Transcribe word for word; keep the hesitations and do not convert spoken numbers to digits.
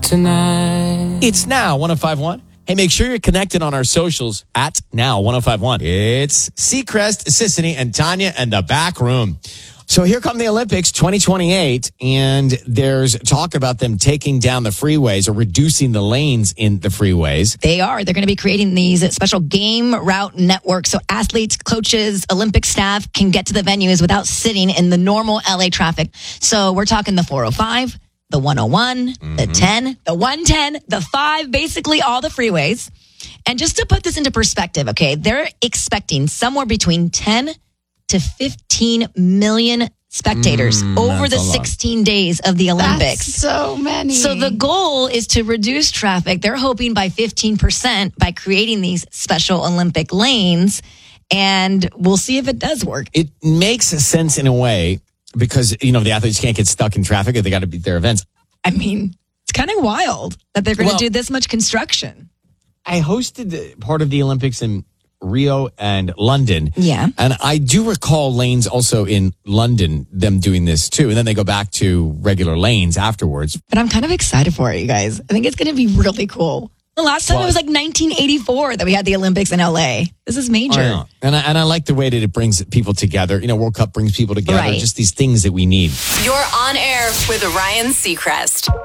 tonight. It's Now one oh five point one. Hey, make sure you're connected on our socials at Now one oh five point one. It's Seacrest, Sissany, and Tanya and the Back Room. So here come the Olympics twenty twenty-eight, and there's talk about them taking down the freeways or reducing the lanes in the freeways. They are. They're going to be creating these special game route networks so athletes, coaches, Olympic staff can get to the venues without sitting in the normal L A traffic. So we're talking the four oh five, the one oh one, mm-hmm. the ten, the one ten, the five, basically all the freeways. And just to put this into perspective, okay, they're expecting somewhere between ten to fifteen million spectators mm, over the sixteen days of the Olympics. That's so many. So the goal is to reduce traffic. They're hoping by fifteen percent by creating these special Olympic lanes. And we'll see if it does work. It makes sense in a way because, you know, the athletes can't get stuck in traffic if they got to beat their events. I mean, it's kind of wild that they're going to well, do this much construction. I hosted part of the Olympics in Rio and London. Yeah. And I do recall lanes also in London, them doing this too. And then they go back to regular lanes afterwards. But I'm kind of excited for it, you guys. I think it's going to be really cool. The last time well, it was like nineteen eighty-four that we had the Olympics in L A. This is major. I and, I, and I like the way that it brings people together. You know, World Cup brings people together. Right. Just these things that we need. You're on air with Ryan Seacrest.